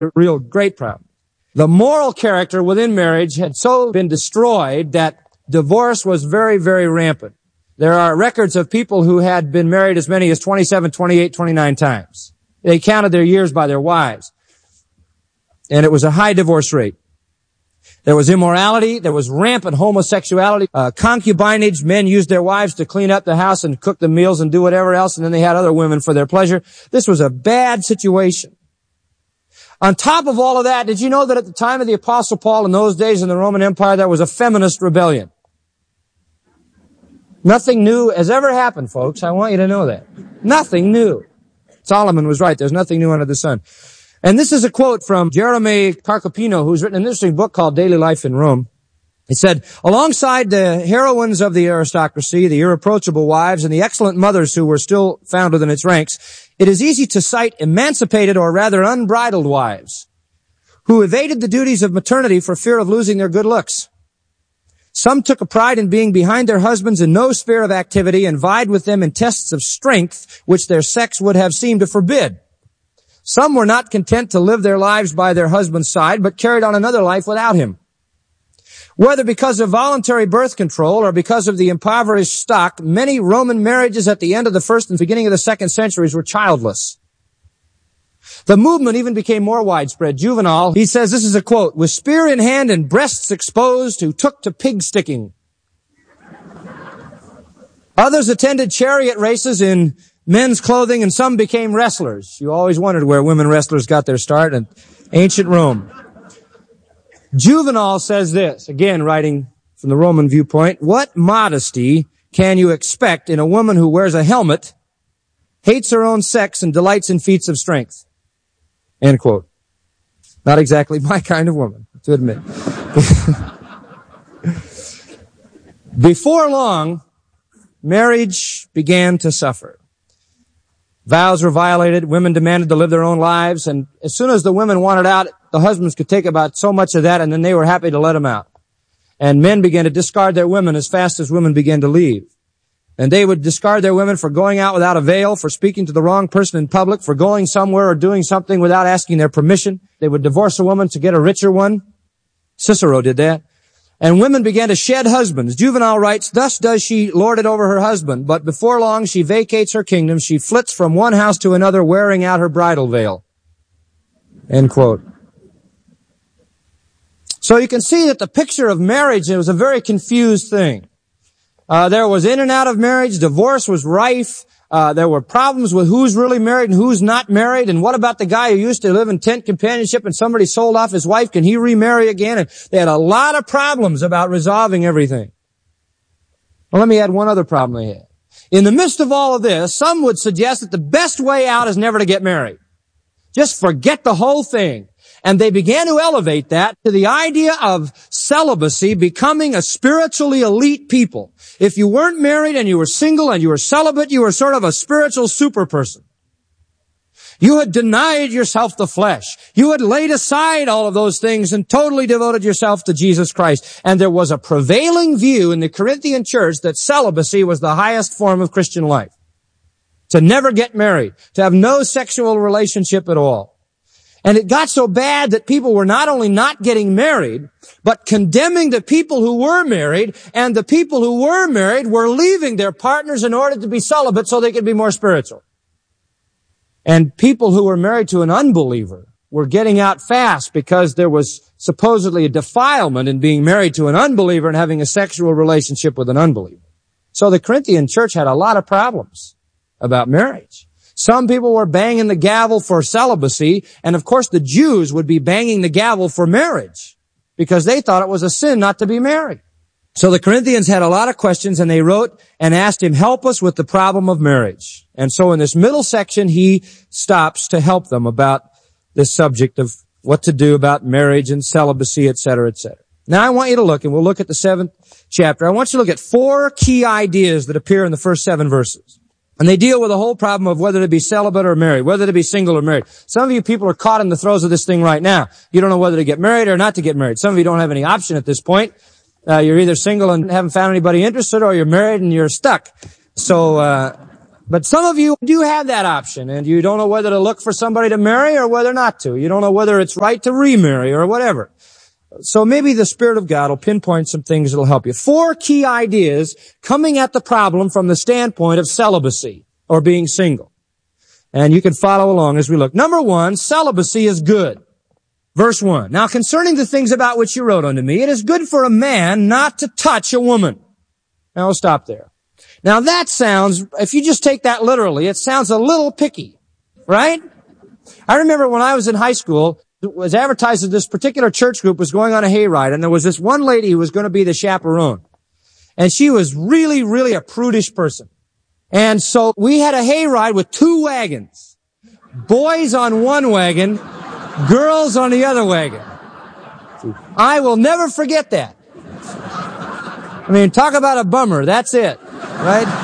real great problem. The moral character within marriage had so been destroyed that divorce was very, very rampant. There are records of people who had been married as many as 27, 28, 29 times. They counted their years by their wives. And it was a high divorce rate. There was immorality. There was rampant homosexuality, concubinage. Men used their wives to clean up the house and cook the meals and do whatever else, and then they had other women for their pleasure. This was a bad situation. On top of all of that, did you know that at the time of the Apostle Paul in those days in the Roman Empire, there was a feminist rebellion? Nothing new has ever happened, folks. I want you to know that. Nothing new. Solomon was right. There's nothing new under the sun. And this is a quote from Jeremy Carcopino, who's written an interesting book called Daily Life in Rome. He said, alongside the heroines of the aristocracy, the irreproachable wives, and the excellent mothers who were still found within its ranks, it is easy to cite emancipated or rather unbridled wives who evaded the duties of maternity for fear of losing their good looks. Some took a pride in being behind their husbands in no sphere of activity and vied with them in tests of strength which their sex would have seemed to forbid. Some were not content to live their lives by their husband's side, but carried on another life without him. Whether because of voluntary birth control or because of the impoverished stock, many Roman marriages at the end of the first and beginning of the second centuries were childless. The movement even became more widespread. Juvenal, he says, this is a quote, with spear in hand and breasts exposed, who took to pig sticking. Others attended chariot races in men's clothing, and some became wrestlers. You always wondered where women wrestlers got their start in ancient Rome. Juvenal says this, again writing from the Roman viewpoint, what modesty can you expect in a woman who wears a helmet, hates her own sex, and delights in feats of strength? End quote. Not exactly my kind of woman, to admit. Before long, marriage began to suffer. Vows were violated. Women demanded to live their own lives. And as soon as the women wanted out, the husbands could take about so much of that, and then they were happy to let them out. And men began to discard their women as fast as women began to leave. And they would discard their women for going out without a veil, for speaking to the wrong person in public, for going somewhere or doing something without asking their permission. They would divorce a woman to get a richer one. Cicero did that. And women began to shed husbands. Juvenal writes, thus does she lord it over her husband, but before long she vacates her kingdom. She flits from one house to another, wearing out her bridal veil. End quote. So you can see that the picture of marriage, it was a very confused thing. There was in and out of marriage. Divorce was rife. There were problems with who's really married and who's not married. And what about the guy who used to live in tent companionship and somebody sold off his wife? Can he remarry again? And they had a lot of problems about resolving everything. Well, let me add one other problem they had. In the midst of all of this, some would suggest that the best way out is never to get married. Just forget the whole thing. And they began to elevate that to the idea of celibacy becoming a spiritually elite people. If you weren't married and you were single and you were celibate, you were sort of a spiritual super person. You had denied yourself the flesh. You had laid aside all of those things and totally devoted yourself to Jesus Christ. And there was a prevailing view in the Corinthian church that celibacy was the highest form of Christian life. To never get married, to have no sexual relationship at all. And it got so bad that people were not only not getting married, but condemning the people who were married, and the people who were married were leaving their partners in order to be celibate so they could be more spiritual. And people who were married to an unbeliever were getting out fast because there was supposedly a defilement in being married to an unbeliever and having a sexual relationship with an unbeliever. So the Corinthian church had a lot of problems about marriage. Some people were banging the gavel for celibacy, and of course the Jews would be banging the gavel for marriage because they thought it was a sin not to be married. So the Corinthians had a lot of questions, and they wrote and asked him, help us with the problem of marriage. And so in this middle section, he stops to help them about this subject of what to do about marriage and celibacy, etc., etc. Now I want you to look, and we'll look at the 7th chapter. I want you to look at 4 key ideas that appear in the first 7 verses. And they deal with the whole problem of whether to be celibate or married, whether to be single or married. Some of you people are caught in the throes of this thing right now. You don't know whether to get married or not to get married. Some of you don't have any option at this point. You're either single and haven't found anybody interested, or you're married and you're stuck. So, But some of you do have that option, and you don't know whether to look for somebody to marry or whether not to. You don't know whether it's right to remarry or whatever. So maybe the Spirit of God will pinpoint some things that will help you. 4 key ideas coming at the problem from the standpoint of celibacy or being single. And you can follow along as we look. Number 1, celibacy is good. Verse 1. Now concerning the things about which you wrote unto me, it is good for a man not to touch a woman. Now we'll stop there. Now that sounds, if you just take that literally, it sounds a little picky, right? I remember when I was in high school, it was advertised that this particular church group was going on a hayride, and there was this one lady who was going to be the chaperone. And she was really, really a prudish person. And so we had a hayride with 2 wagons. Boys on one wagon, girls on the other wagon. I will never forget that. I mean, talk about a bummer. That's it, right?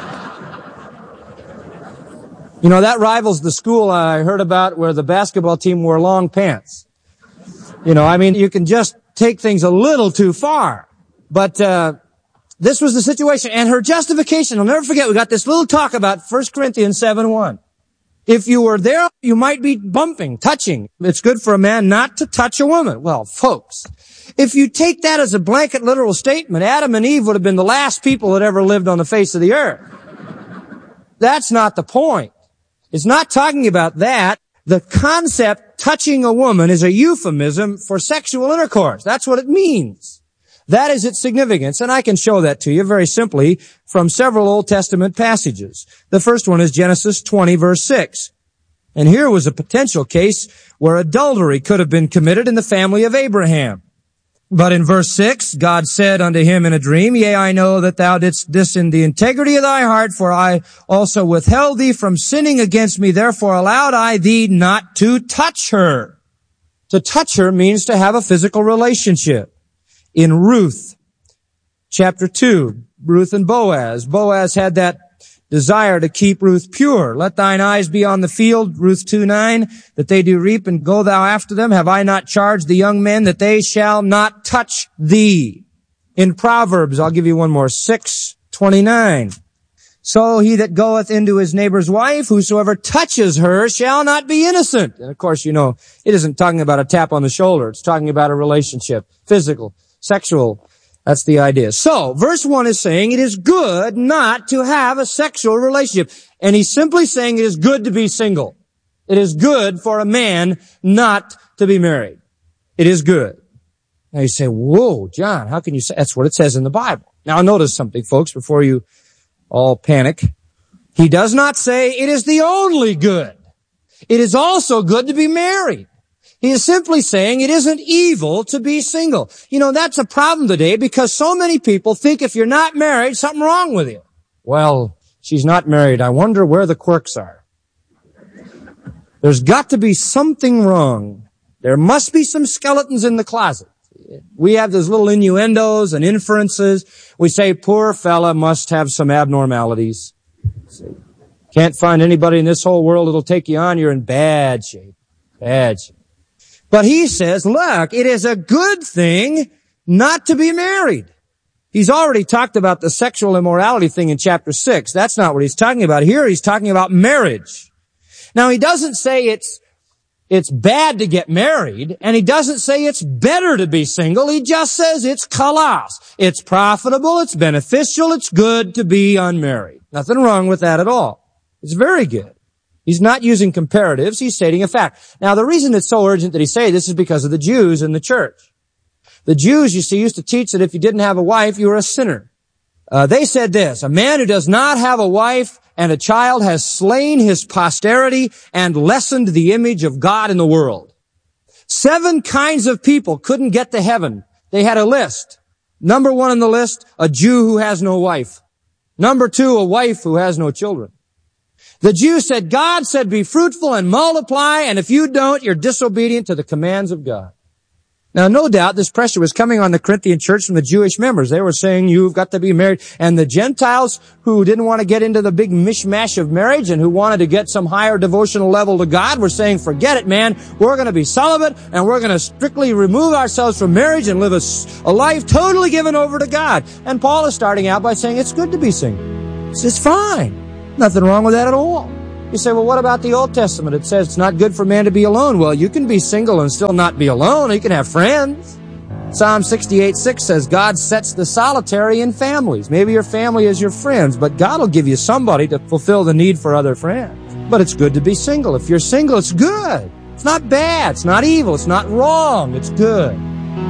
You know, that rivals the school I heard about where the basketball team wore long pants. You know, I mean, you can just take things a little too far. But this was the situation. And her justification, I'll never forget, we got this little talk about 1 Corinthians 7:1. If you were there, you might be bumping, touching. It's good for a man not to touch a woman. Well, folks, if you take that as a blanket literal statement, Adam and Eve would have been the last people that ever lived on the face of the earth. That's not the point. It's not talking about that. The concept touching a woman is a euphemism for sexual intercourse. That's what it means. That is its significance, and I can show that to you very simply from several Old Testament passages. The first one is Genesis 20, verse 6. And here was a potential case where adultery could have been committed in the family of Abraham. But in verse 6, God said unto him in a dream, Yea, I know that thou didst this in the integrity of thy heart, for I also withheld thee from sinning against me, therefore allowed I thee not to touch her. To touch her means to have a physical relationship. In Ruth, chapter 2, Ruth and Boaz. Boaz had that desire to keep Ruth pure. Let thine eyes be on the field, Ruth 2:9, that they do reap, and go thou after them. Have I not charged the young men that they shall not touch thee? In Proverbs, I'll give you one more, 6:29. So he that goeth into his neighbor's wife, whosoever touches her shall not be innocent. And of course, you know, it isn't talking about a tap on the shoulder. It's talking about a relationship, physical, sexual. That's the idea. So, verse 1 is saying it is good not to have a sexual relationship. And he's simply saying it is good to be single. It is good for a man not to be married. It is good. Now you say, whoa, John, how can you say? That's what it says in the Bible. Now notice something, folks, before you all panic. He does not say it is the only good. It is also good to be married. He is simply saying it isn't evil to be single. You know, that's a problem today because so many people think if you're not married, something wrong with you. Well, she's not married. I wonder where the quirks are. There's got to be something wrong. There must be some skeletons in the closet. We have those little innuendos and inferences. We say, poor fella must have some abnormalities. Can't find anybody in this whole world that'll take you on. You're in bad shape. Bad shape. But he says, look, it is a good thing not to be married. He's already talked about the sexual immorality thing in chapter 6. That's not what he's talking about. Here he's talking about marriage. Now he doesn't say it's bad to get married, and he doesn't say it's better to be single. He just says it's kalos. It's profitable, it's beneficial, it's good to be unmarried. Nothing wrong with that at all. It's very good. He's not using comparatives. He's stating a fact. Now, the reason it's so urgent that he say this is because of the Jews in the church. The Jews, you see, used to teach that if you didn't have a wife, you were a sinner. They said this, a man who does not have a wife and a child has slain his posterity and lessened the image of God in the world. 7 kinds of people couldn't get to heaven. They had a list. Number 1 on the list, a Jew who has no wife. Number 2, a wife who has no children. The Jews said, God said, be fruitful and multiply, and if you don't, you're disobedient to the commands of God. Now, no doubt this pressure was coming on the Corinthian church from the Jewish members. They were saying, you've got to be married. And the Gentiles who didn't want to get into the big mishmash of marriage and who wanted to get some higher devotional level to God were saying, forget it, man. We're going to be celibate, and we're going to strictly remove ourselves from marriage and live a life totally given over to God. And Paul is starting out by saying, it's good to be single. It's fine. Nothing wrong with that at all. You say, well, what about the Old Testament? It says it's not good for man to be alone. Well, you can be single and still not be alone. You can have friends. Psalm 68:6 says God sets the solitary in families. Maybe your family is your friends, but God will give you somebody to fulfill the need for other friends. But it's good to be single. If you're single, it's good. It's not bad. It's not evil. It's not wrong. It's good.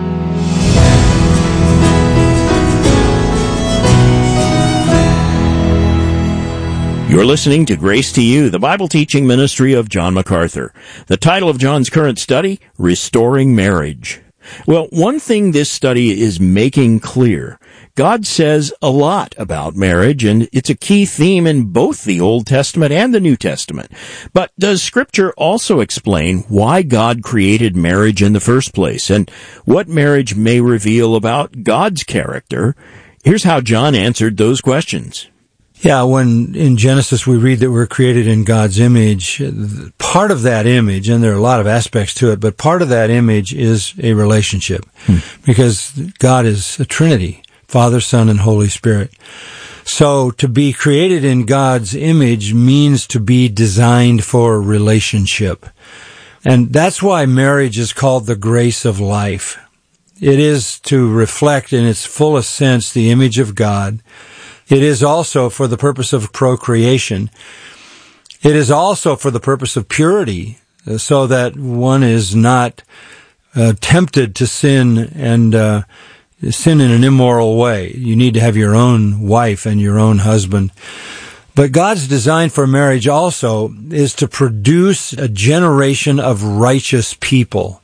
You're listening to Grace to You, the Bible teaching ministry of John MacArthur. The title of John's current study, Restoring Marriage. Well, one thing this study is making clear, God says a lot about marriage, and it's a key theme in both the Old Testament and the New Testament. But does Scripture also explain why God created marriage in the first place, and what marriage may reveal about God's character? Here's how John answered those questions. Yeah, when in Genesis we read that we're created in God's image, part of that image, and there are a lot of aspects to it, but part of that image is a relationship. Because God is a Trinity, Father, Son, and Holy Spirit. So to be created in God's image means to be designed for relationship. And that's why marriage is called the grace of life. It is to reflect in its fullest sense the image of God. It is also for the purpose of procreation. It is also for the purpose of purity, so that one is not tempted to sin and sin in an immoral way. You need to have your own wife and your own husband. But God's design for marriage also is to produce a generation of righteous people.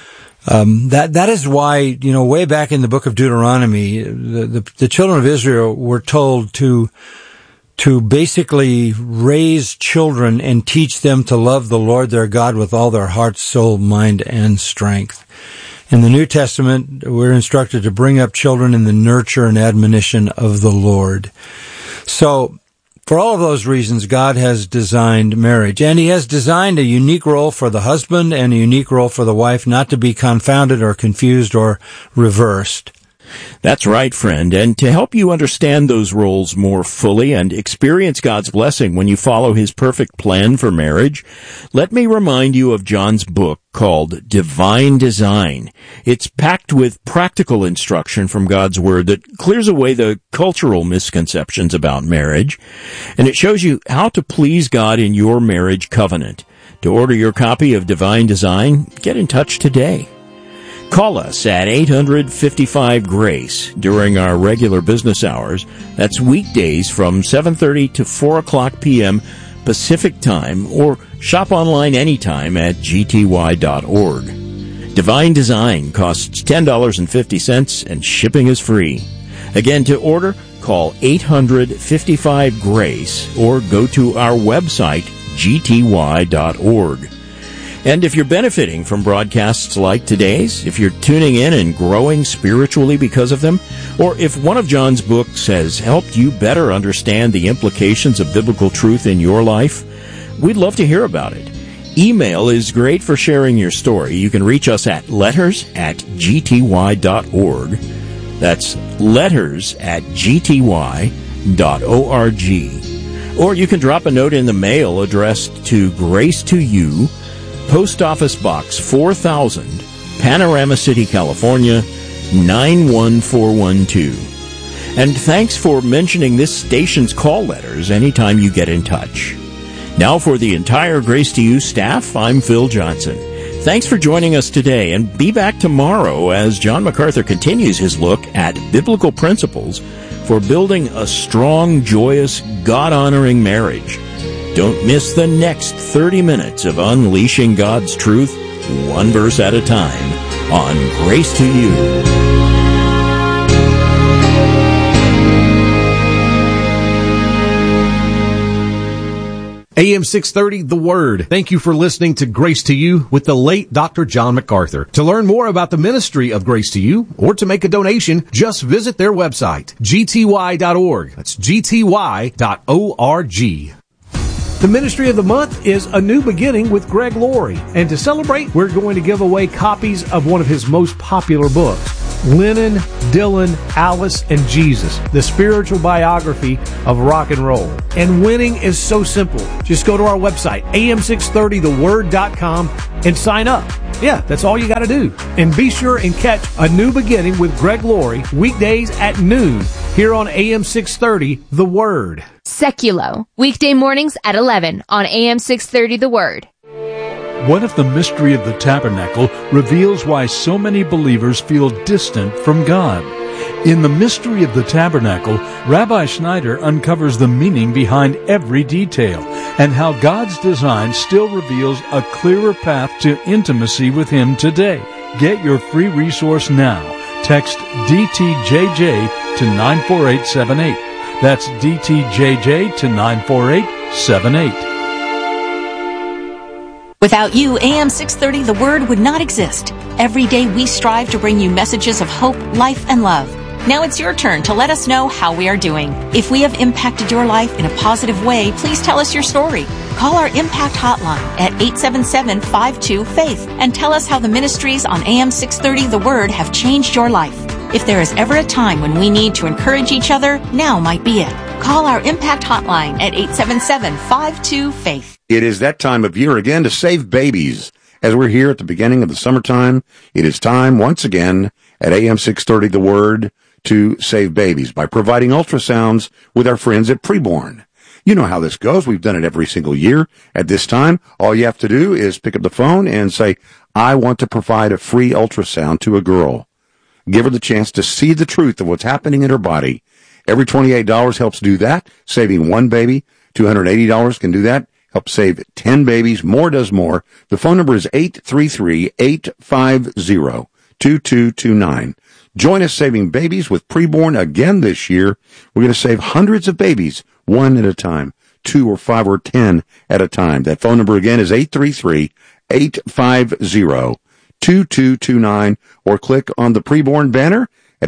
That is why, way back in the book of Deuteronomy, the children of Israel were told to basically raise children and teach them to love the Lord their God with all their heart, soul, mind, and strength. In the New Testament, we're instructed to bring up children in the nurture and admonition of the Lord. So, for all of those reasons, God has designed marriage, and He has designed a unique role for the husband and a unique role for the wife, not to be confounded or confused or reversed. That's right, friend. And to help you understand those roles more fully and experience God's blessing when you follow His perfect plan for marriage, let me remind you of John's book called Divine Design. It's packed with practical instruction from God's Word that clears away the cultural misconceptions about marriage, and it shows you how to please God in your marriage covenant. To order your copy of Divine Design, get in touch today. Call us at 855-GRACE during our regular business hours. That's weekdays from 7:30 to 4 o'clock p.m. Pacific Time, or shop online anytime at gty.org. Divine Design costs $10.50 and shipping is free. Again, to order, call 855-GRACE or go to our website, gty.org. And if you're benefiting from broadcasts like today's, if you're tuning in and growing spiritually because of them, or if one of John's books has helped you better understand the implications of biblical truth in your life, we'd love to hear about it. Email is great for sharing your story. You can reach us at letters@gty.org. That's letters@gty.org. Or you can drop a note in the mail addressed to Grace to You, Post Office Box 4000, Panorama City, California, 91412. And thanks for mentioning this station's call letters anytime you get in touch. Now for the entire Grace to You staff, I'm Phil Johnson. Thanks for joining us today, and be back tomorrow as John MacArthur continues his look at biblical principles for building a strong, joyous, God-honoring marriage. Don't miss the next 30 minutes of unleashing God's truth, one verse at a time, on Grace to You. AM 630, The Word. Thank you for listening to Grace to You with the late Dr. John MacArthur. To learn more about the ministry of Grace to You, or to make a donation, just visit their website, gty.org. That's gty.org. The Ministry of the Month is A New Beginning with Greg Laurie. And to celebrate, we're going to give away copies of one of his most popular books. Lennon, Dylan, Alice, and Jesus, the spiritual biography of rock and roll. And winning is so simple. Just go to our website, am630theword.com, and sign up. Yeah, that's all you got to do. And be sure and catch A New Beginning with Greg Laurie weekdays at noon here on AM 630, The Word. Seculo, weekday mornings at 11 on AM 630 The Word. What if the mystery of the tabernacle reveals why so many believers feel distant from God? In The Mystery of the Tabernacle, Rabbi Schneider uncovers the meaning behind every detail and how God's design still reveals a clearer path to intimacy with Him today. Get your free resource now. Text DTJJ to 94878. That's DTJJ to 94878. Without you, AM 630 The Word would not exist. Every day we strive to bring you messages of hope, life, and love. Now it's your turn to let us know how we are doing. If we have impacted your life in a positive way, please tell us your story. Call our Impact Hotline at 877-52-FAITH and tell us how the ministries on AM 630 The Word have changed your life. If there is ever a time when we need to encourage each other, now might be it. Call our Impact Hotline at 877-52-FAITH. It is that time of year again to save babies. As we're here at the beginning of the summertime, it is time once again at AM 630 The Word to save babies by providing ultrasounds with our friends at Preborn. You know how this goes. We've done it every single year. At this time, all you have to do is pick up the phone and say, I want to provide a free ultrasound to a girl. Give her the chance to see the truth of what's happening in her body. Every $28 helps do that. Saving one baby, $280 can do that. Help save 10 babies. More does more. The phone number is 833-850-2229. Join us saving babies with Preborn again this year. We're going to save hundreds of babies, one at a time, 2 or 5 or 10 at a time. That phone number again is 833-850-2229, or click on the Preborn banner at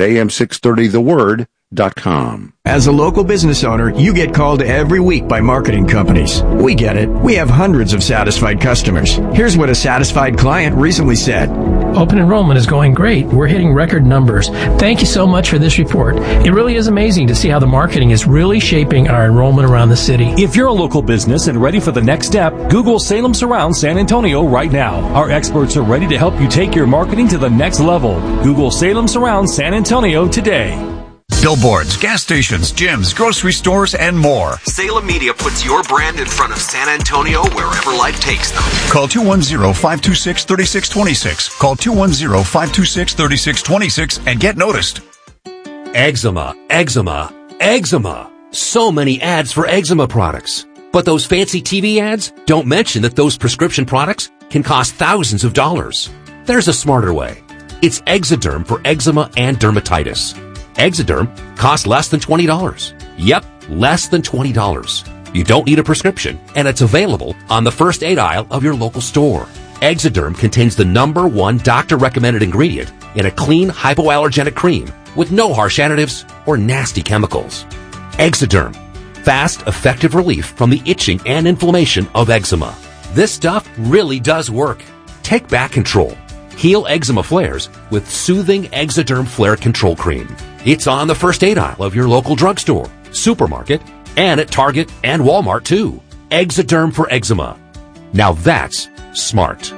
am630theword.com. As a local business owner, you get called every week by marketing companies. We get it. We have hundreds of satisfied customers. Here's what a satisfied client recently said. Open enrollment is going great. We're hitting record numbers. Thank you so much for this report. It really is amazing to see how the marketing is really shaping our enrollment around the city. If you're a local business and ready for the next step, Google Salem Surround San Antonio right now. Our experts are ready to help you take your marketing to the next level. Google Salem Surround San Antonio today. Billboards, gas stations, gyms, grocery stores, and more. Salem Media puts your brand in front of San Antonio wherever life takes them. Call 210-526-3626. Call 210-526-3626 and get noticed. Eczema, eczema, eczema. So many ads for eczema products. But those fancy TV ads don't mention that those prescription products can cost thousands of dollars. There's a smarter way. It's Exoderm for eczema and dermatitis. Exoderm costs less than $20. Yep, less than $20. You don't need a prescription, and it's available on the first aid aisle of your local store. Exoderm contains the #1 doctor-recommended ingredient in a clean, hypoallergenic cream with no harsh additives or nasty chemicals. Exoderm, fast, effective relief from the itching and inflammation of eczema. This stuff really does work. Take back control. Heal eczema flares with soothing Exoderm Flare Control Cream. It's on the first aid aisle of your local drugstore, supermarket, and at Target and Walmart too. Exoderm for eczema. Now that's smart.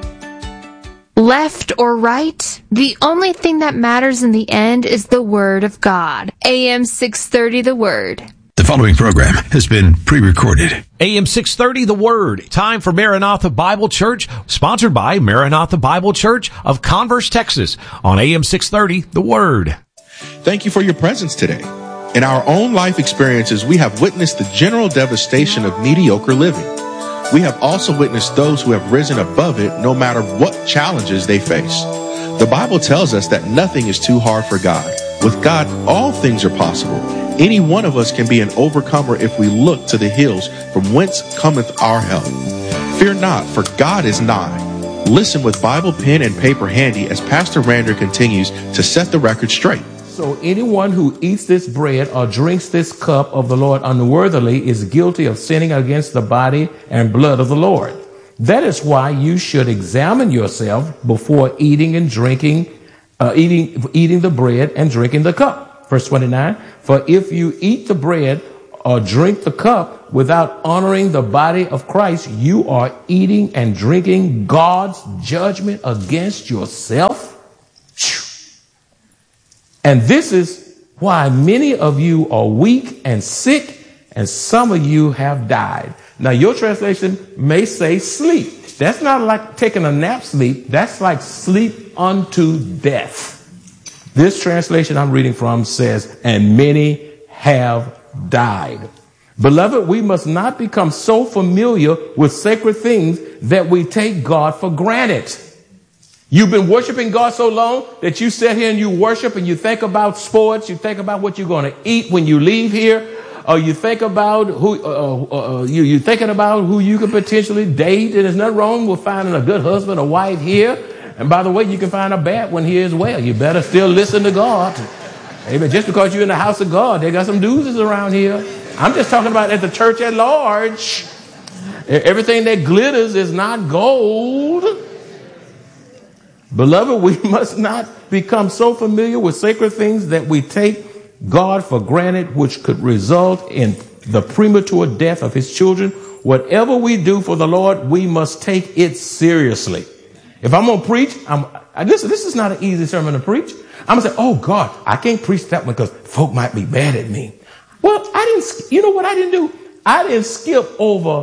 Left or right, the only thing that matters in the end is the Word of God. AM 630 The Word. The following program has been pre-recorded. AM 630 The Word. Time for Maranatha Bible Church, sponsored by Maranatha Bible Church of Converse, Texas, on AM 630 The Word. Thank you for your presence today. In our own life experiences, we have witnessed the general devastation of mediocre living. We have also witnessed those who have risen above it no matter what challenges they face. The Bible tells us that nothing is too hard for God. With God, all things are possible. Any one of us can be an overcomer if we look to the hills from whence cometh our help. Fear not, for God is nigh. Listen with Bible, pen, and paper handy as Pastor Rander continues to set the record straight. So anyone who eats this bread or drinks this cup of the Lord unworthily is guilty of sinning against the body and blood of the Lord. That is why you should examine yourself before eating and drinking eating the bread and drinking the cup. Verse 29, for if you eat the bread or drink the cup without honoring the body of Christ, you are eating and drinking God's judgment against yourself. And this is why many of you are weak and sick, and some of you have died. Now, your translation may say sleep. That's not like taking a nap sleep. That's like sleep unto death. This translation I'm reading from says, and many have died. Beloved, we must not become so familiar with sacred things that we take God for granted. You've been worshiping God so long that you sit here and you worship and you think about sports. You think about what you're going to eat when you leave here. Or you think about you're thinking about who you could potentially date. And there's nothing wrong with finding a good husband or wife here. And by the way, you can find a bad one here as well. You better still listen to God. Amen. Just because you're in the house of God, they got some doozies around here. I'm just talking about at the church at large. Everything that glitters is not gold. Beloved, we must not become so familiar with sacred things that we take God for granted, which could result in the premature death of his children. Whatever we do for the Lord, we must take it seriously. If I'm going to preach, listen, this is not an easy sermon to preach. I'm going to say, oh God, I can't preach that one because folk might be mad at me. Well, you know what I didn't do? I didn't skip over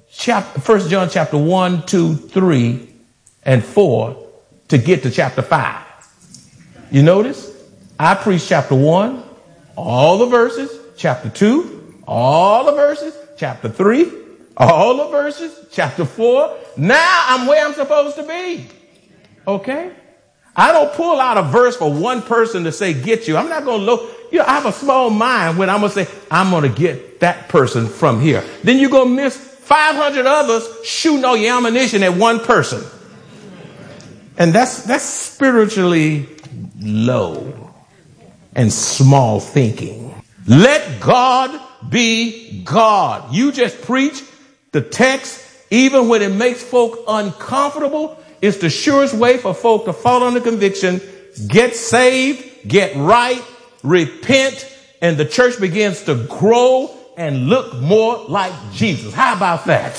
1 John chapter 1, 2, 3, and 4 to get to chapter 5. You notice? I preached chapter 1, all the verses, chapter 2, all the verses, chapter 3, all the verses, chapter 4. Now I'm where I'm supposed to be. Okay? I don't pull out a verse for one person to say, get you. I'm not going to look. I have a small mind when I'm going to say, I'm going to get that person from here. Then you're going to miss 500 others shooting all your ammunition at one person. And that's spiritually low and small thinking. Let God be God. You just preach the text, even when it makes folk uncomfortable. It's the surest way for folk to fall under conviction, get saved, get right, repent, and the church begins to grow and look more like Jesus. How about that?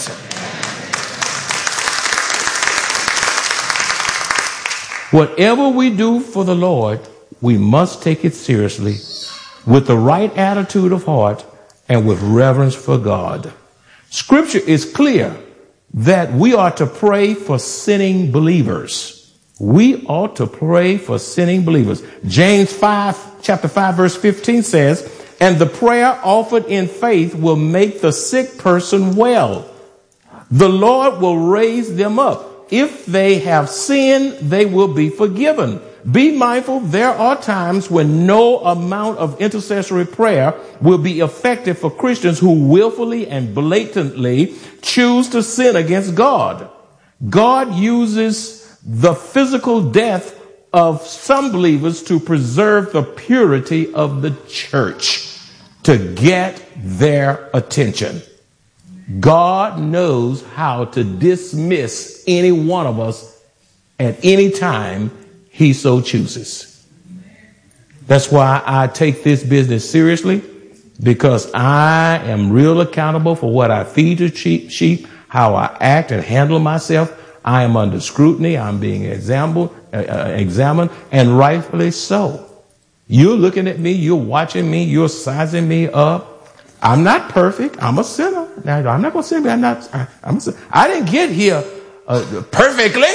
Whatever we do for the Lord, we must take it seriously with the right attitude of heart and with reverence for God. Scripture is clear that we are to pray for sinning believers. We ought to pray for sinning believers. James chapter 5, verse 15 says, and the prayer offered in faith will make the sick person well. The Lord will raise them up. If they have sinned, they will be forgiven. Be mindful, there are times when no amount of intercessory prayer will be effective for Christians who willfully and blatantly choose to sin against God. God uses the physical death of some believers to preserve the purity of the church, to get their attention. God knows how to dismiss any one of us at any time he so chooses. That's why I take this business seriously, because I am real accountable for what I feed to sheep, how I act and handle myself. I am under scrutiny. I'm being examined, and rightfully so. You're looking at me. You're watching me. You're sizing me up. I'm not perfect. I'm a sinner. Now, I'm not going to say I'm not. I'm a sinner. I didn't get here perfectly.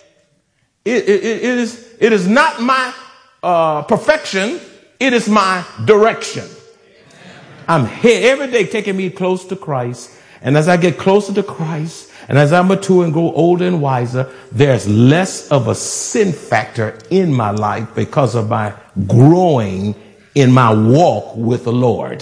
It is not my perfection. It is my direction. I'm here every day taking me close to Christ. And as I get closer to Christ, and as I mature and grow older and wiser, there's less of a sin factor in my life because of my growing in my walk with the Lord.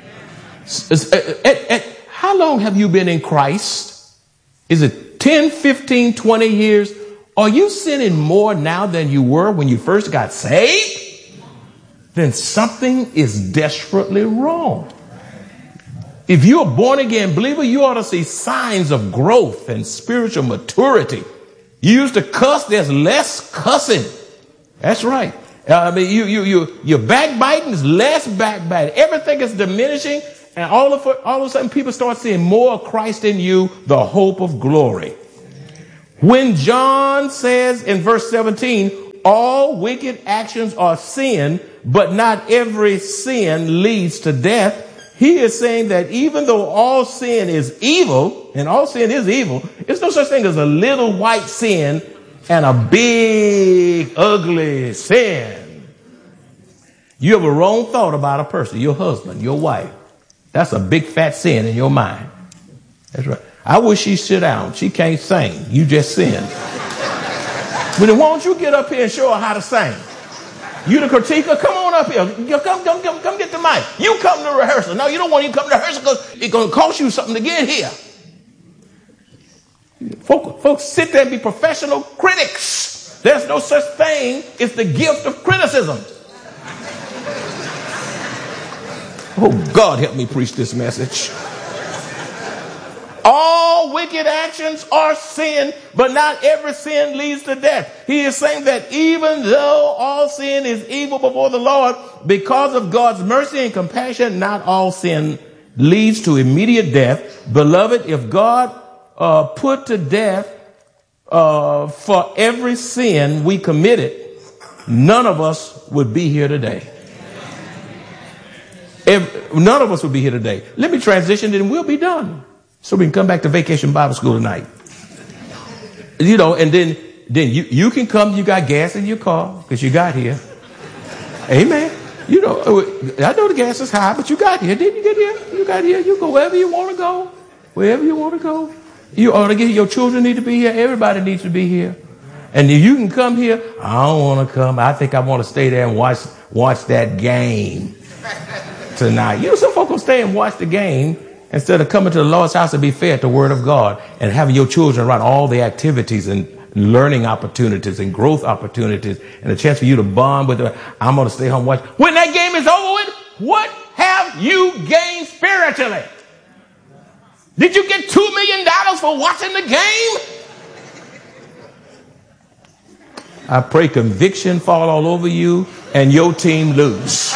How long have you been in Christ? Is it 10, 15, 20 years? Are you sinning more now than you were when you first got saved? Then something is desperately wrong. If you're a born again believer, you ought to see signs of growth and spiritual maturity. You used to cuss, there's less cussing. That's right. Your backbiting is less backbiting. Everything is diminishing, and all of a sudden people start seeing more of Christ in you, the hope of glory. When John says in verse 17, all wicked actions are sin, but not every sin leads to death, he is saying that even though all sin is evil, and all sin is evil, there's no such thing as a little white sin and a big, ugly sin. You have a wrong thought about a person, your husband, your wife. That's a big fat sin in your mind. That's right. I wish she'd sit down. She can't sing. You just sin. But then why don't you get up here and show her how to sing? You the critiquer, come on up here. Come get the mic. You come to rehearsal. No, you don't want you to come to rehearsal because it's going to cost you something to get here. Folks sit there and be professional critics. There's no such thing as the gift of criticism. Oh, God, help me preach this message. All wicked actions are sin, but not every sin leads to death. He is saying that even though all sin is evil before the Lord, because of God's mercy and compassion, not all sin leads to immediate death. Beloved, if God put to death for every sin we committed, none of us would be here today. None of us would be here today. Let me transition and we'll be done. So we can come back to Vacation Bible School tonight. You know, and then you can come, you got gas in your car because you got here. Amen. You know, I know the gas is high, but you got here. Didn't you get here? You got here. You go wherever you want to go. Wherever you want to go. You ought to get, your children need to be here. Everybody needs to be here. And you can come here. I don't want to come. I think I want to stay there and watch that game tonight. You know, some folks will stay and watch the game instead of coming to the Lord's house to be fed the word of God and having your children run all the activities and learning opportunities and growth opportunities and a chance for you to bond with them. I'm going to stay home and watch. When that game is over with, what have you gained spiritually? Did you get $2 million for watching the game? I pray conviction fall all over you and your team lose.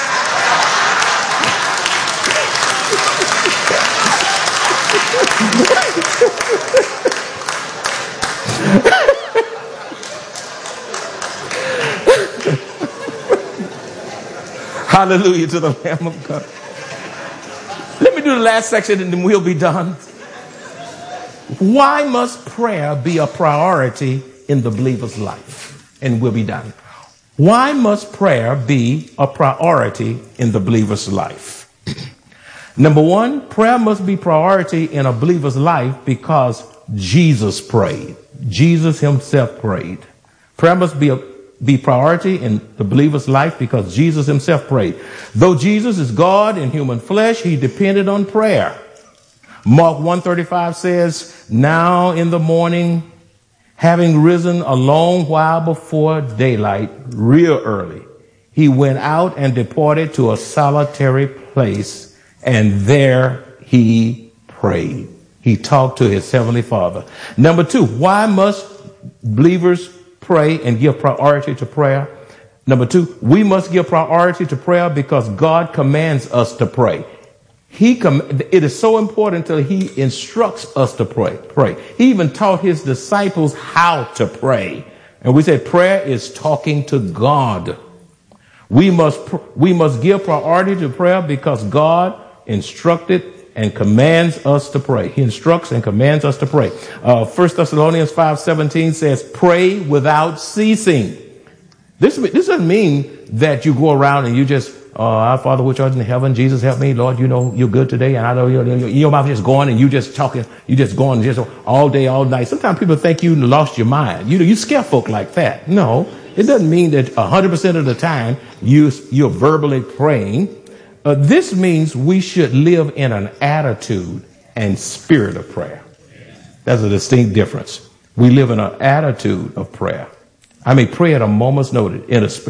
Hallelujah to the Lamb of God. Let me do the last section and then we'll be done. Why must prayer be a priority in the believer's life? And we'll be done. Why must prayer be a priority in the believer's life? Number one, prayer must be priority in a believer's life because Jesus prayed. Jesus himself prayed. Prayer must be priority in the believer's life because Jesus himself prayed. Though Jesus is God in human flesh, he depended on prayer. Mark 1:35 says, now in the morning, having risen a long while before daylight, real early, he went out and departed to a solitary place, and there he prayed. He talked to his heavenly Father. Number two, why must believers pray and give priority to prayer? Number two, we must give priority to prayer because God commands us to pray. It is so important until he instructs us to pray. He even taught his disciples how to pray. And we say prayer is talking to God. We must give priority to prayer because God instructed and commands us to pray. He instructs and commands us to pray. 1 Thessalonians 5:17 says, pray without ceasing. This doesn't mean that you go around and you just, our Father which art in heaven, Jesus help me, Lord, you know you're good today, and I know your mouth just going and you just talking, you just going just all day, all night. Sometimes people think you lost your mind. You scare folk like that. No, it doesn't mean that 100% of the time you're verbally praying. This means we should live in an attitude and spirit of prayer. That's a distinct difference. We live in an attitude of prayer. I mean, pray at a moment's notice.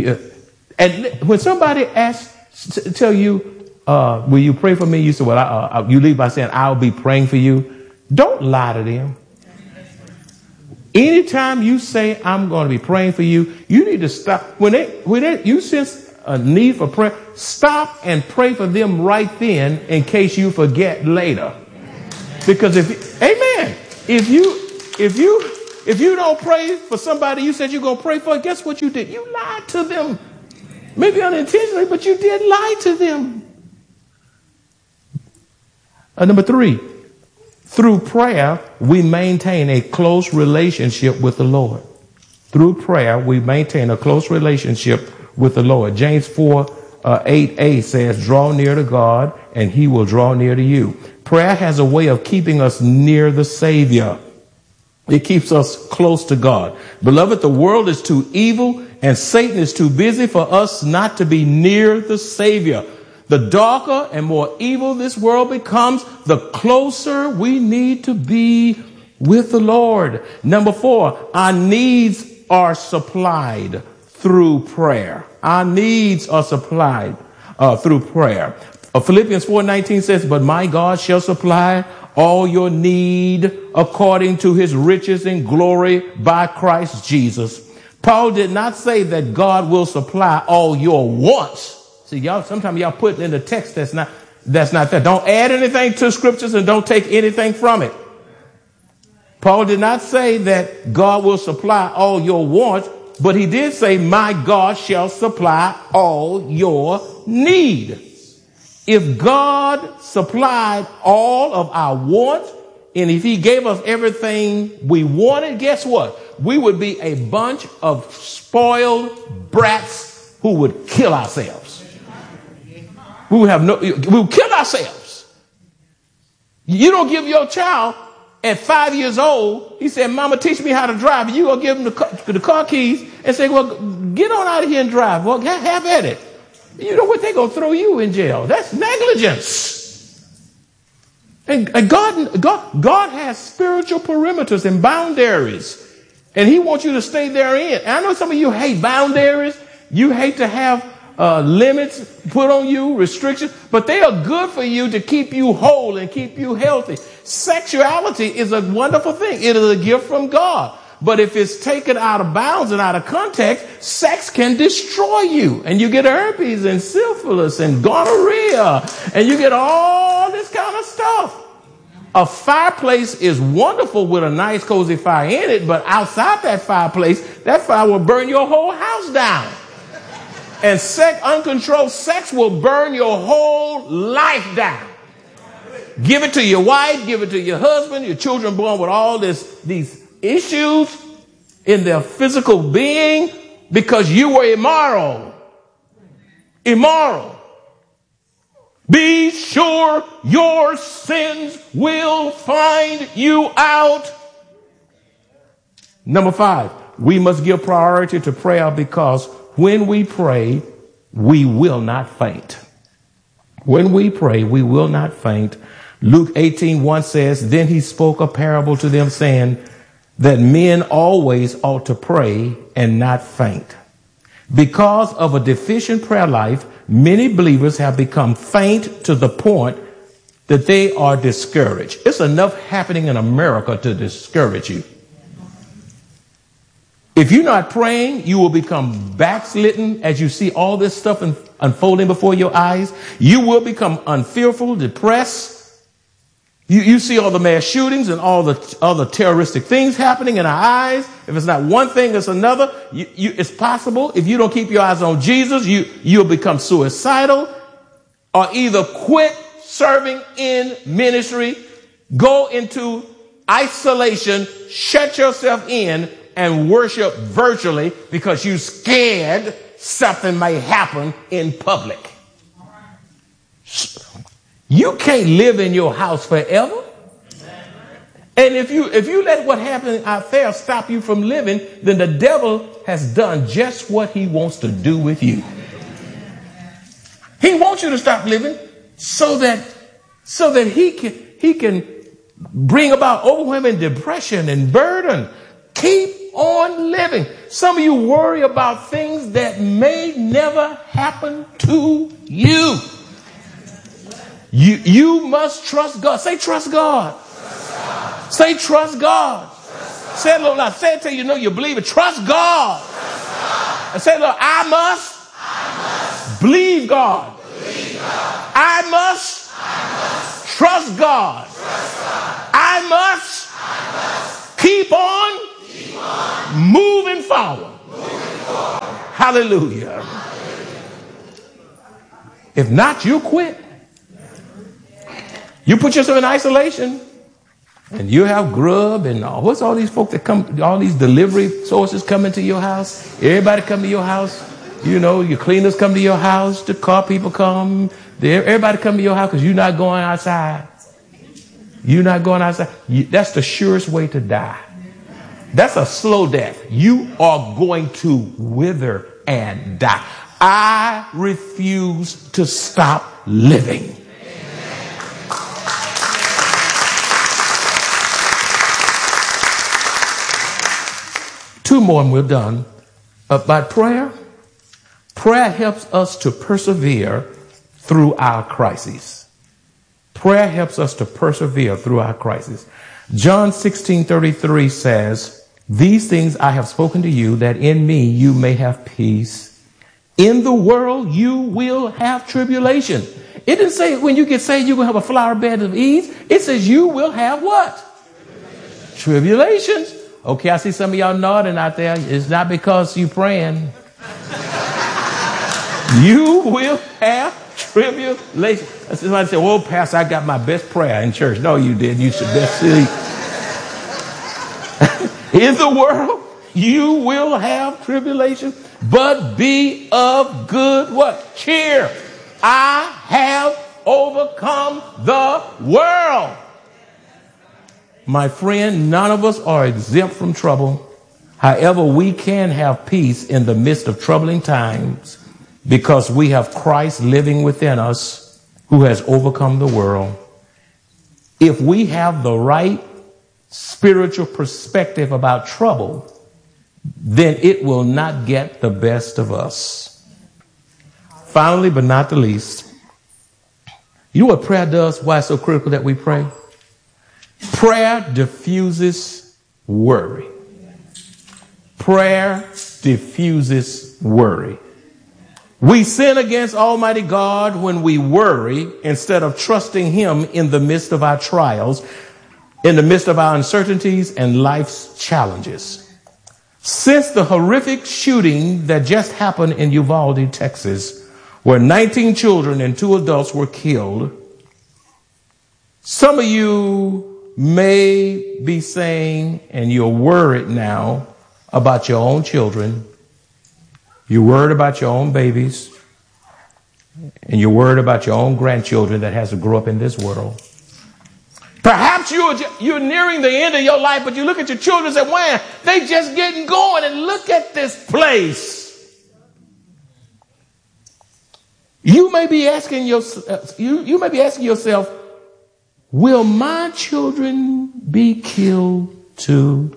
And when somebody tell you, will you pray for me? You say, well, you leave by saying, I'll be praying for you. Don't lie to them. Anytime you say, I'm going to be praying for you, you need to stop. When you sense a need for prayer, stop and pray for them right then in case you forget later. Because if you don't pray for somebody you said you're going to pray for, guess what you did? You lied to them. Maybe unintentionally, but you did lie to them. Number 3, through prayer, we maintain a close relationship with the Lord. Through prayer, we maintain a close relationship with the Lord. James 4:8a says, draw near to God and he will draw near to you. Prayer has a way of keeping us near the Savior. It keeps us close to God. Beloved, the world is too evil and Satan is too busy for us not to be near the Savior. The darker and more evil this world becomes, the closer we need to be with the Lord. Number 4, our needs are supplied through prayer. Our needs are supplied through prayer. Philippians 4:19 says, but my God shall supply all your need according to his riches and glory by Christ Jesus. Paul did not say that God will supply all your wants. See, sometimes y'all put in the text that's not there. Don't add anything to scriptures and don't take anything from it. Paul did not say that God will supply all your wants, but he did say, my God shall supply all your need. If God supplied all of our wants, and if he gave us everything we wanted, guess what? We would be a bunch of spoiled brats who would kill ourselves. We would kill ourselves. You don't give your child at 5 years old, he said, Mama, teach me how to drive. You go give him the car keys and say, well, get on out of here and drive. Well, have at it. You know what? They're going to throw you in jail. That's negligence. And God has spiritual perimeters and boundaries. And he wants you to stay therein. And I know some of you hate boundaries. You hate to have limits put on you, restrictions, but they are good for you to keep you whole and keep you healthy. Sexuality is a wonderful thing. It is a gift from God. But if it's taken out of bounds and out of context, sex can destroy you. And you get herpes and syphilis and gonorrhea. And you get all this kind of stuff. A fireplace is wonderful with a nice cozy fire in it. But outside that fireplace, that fire will burn your whole house down. And uncontrolled sex will burn your whole life down. Give it to your wife, give it to your husband, your children born with all these issues in their physical being because you were immoral. Immoral. Be sure your sins will find you out. Number 5, we must give priority to prayer because when we pray, we will not faint. When we pray, we will not faint. Luke 18:1 says, then he spoke a parable to them saying that men always ought to pray and not faint. Because of a deficient prayer life, many believers have become faint to the point that they are discouraged. It's enough happening in America to discourage you. If you're not praying, you will become backslidden as you see all this stuff unfolding before your eyes. You will become unfearful, depressed. You see all the mass shootings and all the other terroristic things happening in our eyes. If it's not one thing, it's another. It's possible. If you don't keep your eyes on Jesus, you'll become suicidal or either quit serving in ministry, go into isolation, shut yourself in, and worship virtually because you're scared something may happen in public. You can't live in your house forever. And if you let what happened out there stop you from living, then the devil has done just what he wants to do with you. He wants you to stop living so that he can bring about overwhelming depression and burden. Keep on living. Some of you worry about things that may never happen to you. You must trust God. Say trust God. Trust God. Say trust God. Trust Say it a little loud. Say it till you know you believe it. Trust God. And say it a little. I must believe God. I must trust God. I must keep on moving forward. Hallelujah. If not, you quit. You put yourself in isolation. And you have grub and what's all these folks that come, all these delivery sources coming to your house? Everybody come to your house. You know, your cleaners come to your house. The car people come. Everybody come to your house because you're not going outside. You're not going outside. That's the surest way to die. That's a slow death. You are going to wither and die. I refuse to stop living. Two more and we're done. By prayer. Prayer helps us to persevere through our crises. Prayer helps us to persevere through our crises. John 16:33 says, these things I have spoken to you, that in me you may have peace. In the world you will have tribulation. It didn't say when you get saved you're going to have a flower bed of ease. It says you will have what? Tribulations. Okay, I see some of y'all nodding out there. It's not because you praying. You will have tribulation. Somebody said, well, Pastor, I got my best prayer in church. No, you didn't. You should best sleep. In the world, you will have tribulation, but be of good what? Cheer. I have overcome the world. My friend, none of us are exempt from trouble. However, we can have peace in the midst of troubling times because we have Christ living within us who has overcome the world. If we have the right spiritual perspective about trouble, then it will not get the best of us. Finally, but not the least, you know what prayer does? Why it's so critical that we pray? Prayer diffuses worry. Prayer diffuses worry. We sin against Almighty God when we worry instead of trusting Him in the midst of our trials, in the midst of our uncertainties and life's challenges. Since the horrific shooting that just happened in Uvalde, Texas, where 19 children and 2 adults were killed, some of you may be saying, and you're worried now about your own children, you're worried about your own babies, and you're worried about your own grandchildren that has to grow up in this world. Perhaps you're nearing the end of your life, but you look at your children and say, man, they just getting going, and look at this place. You may be asking yourself, will my children be killed too?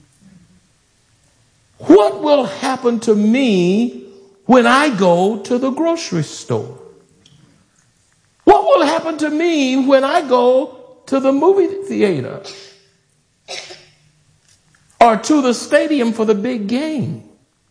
What will happen to me when I go to the grocery store? What will happen to me when I go to the movie theater or to the stadium for the big game?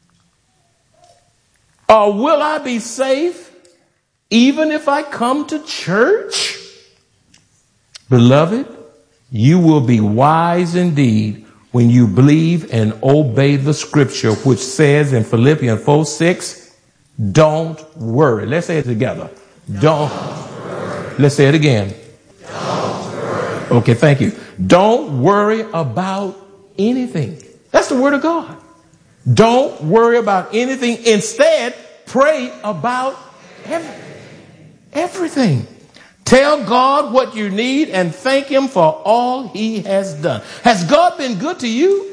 Or will I be safe even if I come to church? Beloved, you will be wise indeed when you believe and obey the scripture, which says in Philippians 4:6, don't worry. Let's say it together. Don't worry. Let's say it again. Don't worry. Okay, thank you. Don't worry about anything. That's the word of God. Don't worry about anything. Instead, pray about everything. Tell God what you need and thank Him for all He has done. Has God been good to you?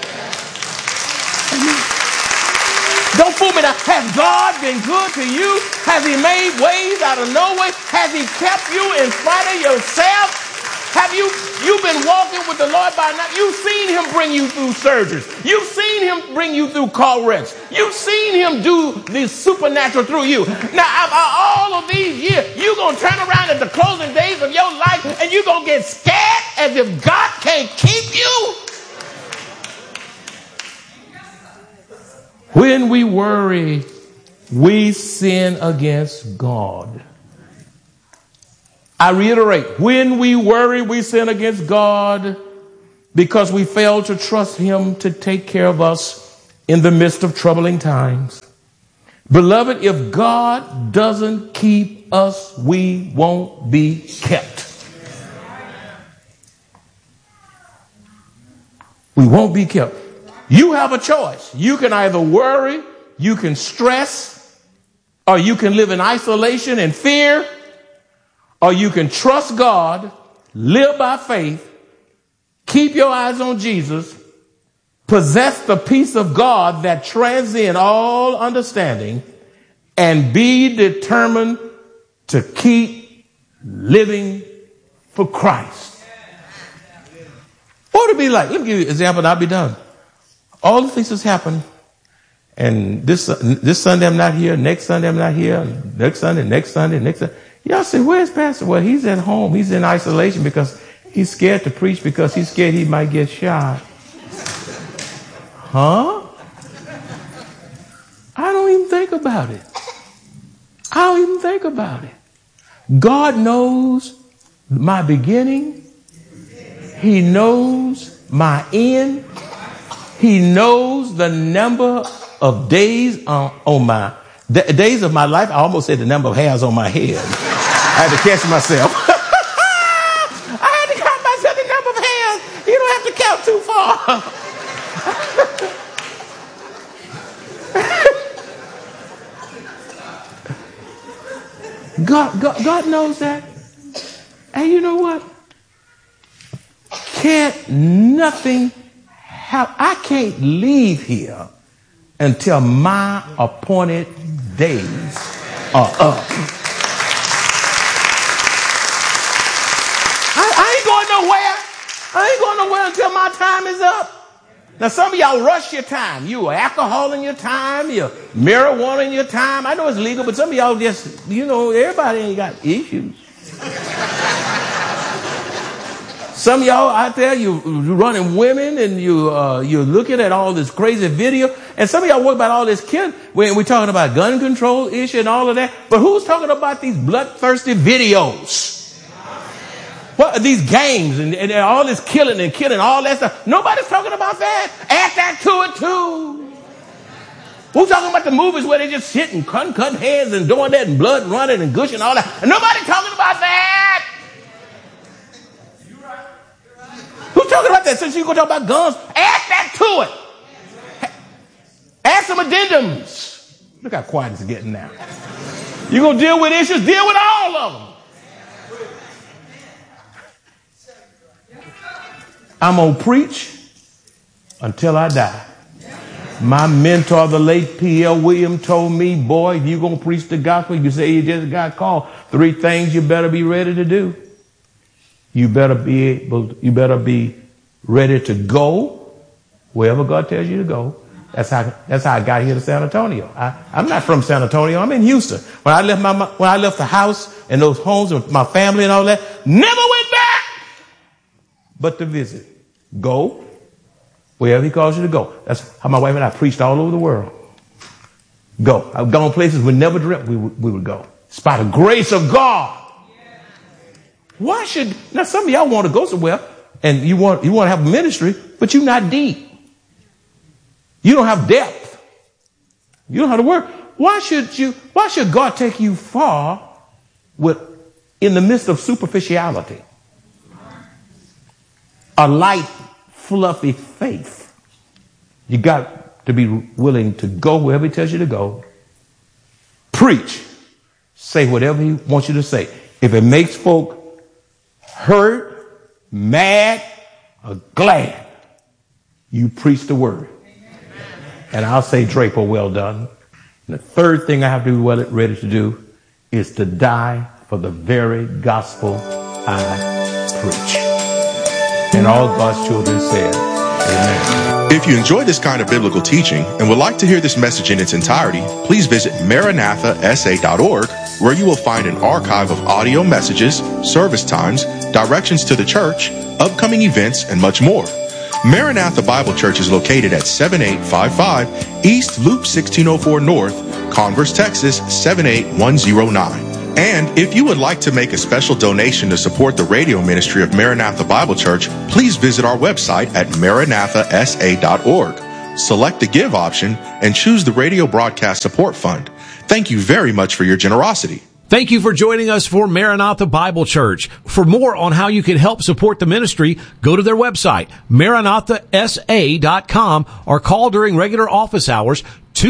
Don't fool me now. Has God been good to you? Has He made ways out of no way? Has He kept you in spite of yourself? Have you've been walking with the Lord by now? You've seen Him bring you through surgeries. You've seen Him bring you through car wrecks. You've seen Him do the supernatural through you. Now, after all of these years, you're going to turn around at the closing days of your life and you're going to get scared as if God can't keep you? When we worry, we sin against God. I reiterate, when we worry, we sin against God because we fail to trust him to take care of us in the midst of troubling times. Beloved, if God doesn't keep us, we won't be kept. We won't be kept. You have a choice. You can either worry, you can stress, or you can live in isolation and fear, or you can trust God, live by faith, keep your eyes on Jesus, possess the peace of God that transcends all understanding, and be determined to keep living for Christ. What would it be like? Let me give you an example and I'll be done. All the things that's happened, and this Sunday I'm not here, next Sunday I'm not here, next Sunday. Y'all say, where's Pastor? Well, he's at home. He's in isolation because he's scared to preach because he's scared he might get shot. Huh? I don't even think about it. God knows my beginning. He knows my end. He knows the number of days on my days of my life. I almost said the number of hairs on my head. I had to catch myself. I had to count myself the number of hairs. You don't have to count too far. God knows that. And you know what? I can't leave here until my appointed days are up. I ain't going nowhere until my time is up. Now, some of y'all rush your time. You alcohol in your time, you marijuana in your time. I know it's legal, but some of y'all just, everybody ain't got issues. Some of y'all out there, you're running women and you're looking at all this crazy video. And some of y'all work about all this killing. We're talking about gun control issue and all of that. But who's talking about these bloodthirsty videos? What are these games and all this killing, all that stuff? Nobody's talking about that. Add that to it too. Who's talking about the movies where they just sit and cutting heads and doing that and blood running and gushing and all that? And nobody's talking about that. Who's talking about that? Since you're going to talk about guns, add that to it. Add some addendums. Look how quiet it's getting now. You're going to deal with issues, deal with all of them. I'm going to preach until I die. My mentor, the late P.L. Williams, told me, boy, if you're going to preach the gospel, you say you just got called. 3 things you better be ready to do. You better be ready to go wherever God tells you to go. That's how I got here to San Antonio. I'm not from San Antonio. I'm in Houston. When I left the house and those homes with my family and all that, never went back but to visit. Go wherever he calls you to go. That's how my wife and I preached all over the world. Go. I've gone places we never dreamt we would go. It's by the grace of God. Now some of y'all want to go somewhere and you want to have a ministry, but you're not deep. You don't have depth. You don't know how to work. Why should God take you far in the midst of superficiality? A light, fluffy faith. You got to be willing to go wherever he tells you to go. Preach. Say whatever he wants you to say. If it makes folk hurt, mad, or glad, you preach the word. And I'll say, Draper, well done. And the third thing I have to be ready to do is to die for the very gospel I preach. And all God's children said, amen. If you enjoy this kind of biblical teaching and would like to hear this message in its entirety, please visit MaranathaSA.org, where you will find an archive of audio messages, service times, directions to the church, upcoming events, and much more. Maranatha Bible Church is located at 7855 East Loop 1604 North, Converse, Texas 78109. And if you would like to make a special donation to support the radio ministry of Maranatha Bible Church, please visit our website at maranathasa.org. Select the Give option and choose the Radio Broadcast Support Fund. Thank you very much for your generosity. Thank you for joining us for Maranatha Bible Church. For more on how you can help support the ministry, go to their website, maranathasa.com, or call during regular office hours,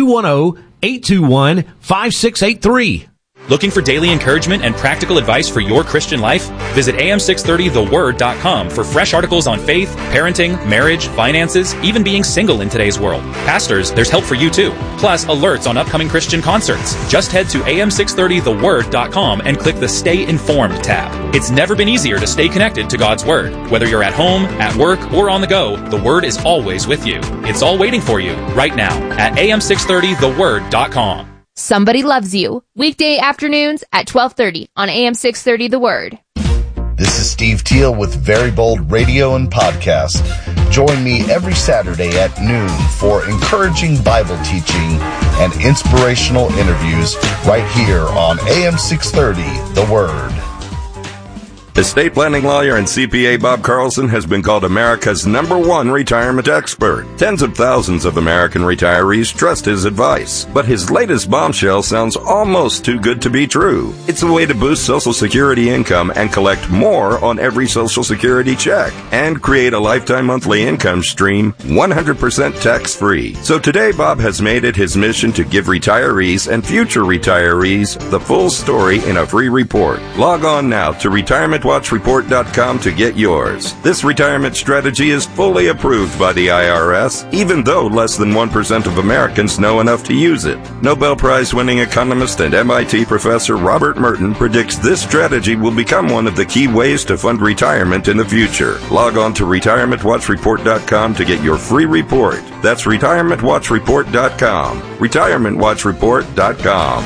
210-821-5683. Looking for daily encouragement and practical advice for your Christian life? Visit am630theword.com for fresh articles on faith, parenting, marriage, finances, even being single in today's world. Pastors, there's help for you too. Plus, alerts on upcoming Christian concerts. Just head to am630theword.com and click the Stay Informed tab. It's never been easier to stay connected to God's Word. Whether you're at home, at work, or on the go, the Word is always with you. It's all waiting for you right now at am630theword.com. Somebody Loves You, weekday afternoons at 12:30 on AM 630 The Word. This is Steve Teal with Very Bold Radio and Podcast. Join me every Saturday at noon for encouraging Bible teaching and inspirational interviews right here on AM 630 The Word. Estate planning lawyer and CPA Bob Carlson has been called America's #1 retirement expert. Tens of thousands of American retirees trust his advice. But his latest bombshell sounds almost too good to be true. It's a way to boost Social Security income and collect more on every Social Security check and create a lifetime monthly income stream 100% tax-free. So today, Bob has made it his mission to give retirees and future retirees the full story in a free report. Log on now to retirementwatchreport.com to get yours. This retirement strategy is fully approved by the IRS, even though less than 1% of Americans know enough to use it. Nobel Prize-winning economist and MIT professor Robert Merton predicts this strategy will become one of the key ways to fund retirement in the future. Log on to retirementwatchreport.com to get your free report. That's retirementwatchreport.com. retirementwatchreport.com.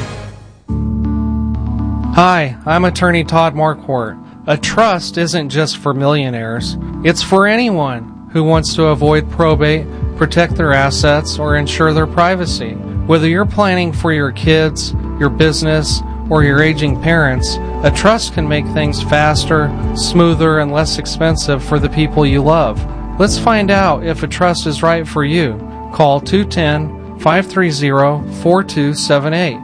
Hi, I'm attorney Todd Marquardt. A trust isn't just for millionaires. It's for anyone who wants to avoid probate, protect their assets, or ensure their privacy. Whether you're planning for your kids, your business, or your aging parents, a trust can make things faster, smoother, and less expensive for the people you love. Let's find out if a trust is right for you. Call 210-530-4278.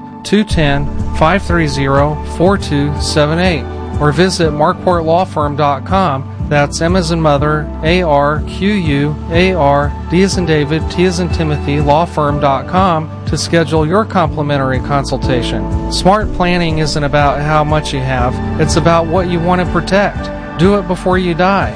210-530-4278, or visit marquartlawfirm.com. That's M as in mother, A-R-Q-U-A-R, D as in David, T as in Timothy, lawfirm.com to schedule your complimentary consultation. Smart planning isn't about how much you have, it's about what you want to protect. Do it before you die.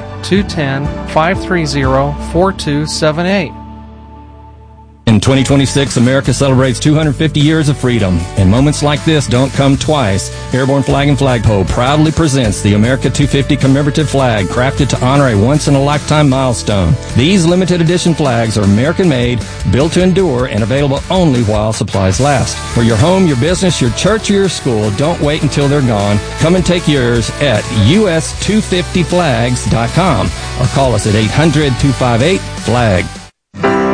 210-530-4278. In 2026, America celebrates 250 years of freedom, and moments like this don't come twice. Airborne Flag and Flagpole proudly presents the America 250 commemorative flag, crafted to honor a once-in-a-lifetime milestone. These limited edition flags are American-made, built to endure, and available only while supplies last. For your home, your business, your church, or your school, don't wait until they're gone. Come and take yours at us250flags.com or call us at 800-258-FLAG.